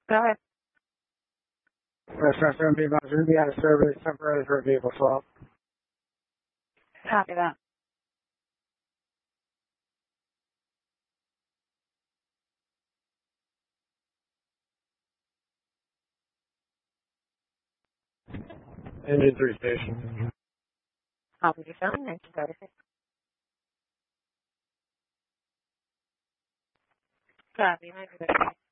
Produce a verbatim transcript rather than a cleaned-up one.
Go ahead. Restaurant seven B Box Ruby out of service temporarily for a vehicle swap. Copy that. Engine three station. Copy your phone, nineteen thirty-six. Copy, nineteen thirty-six.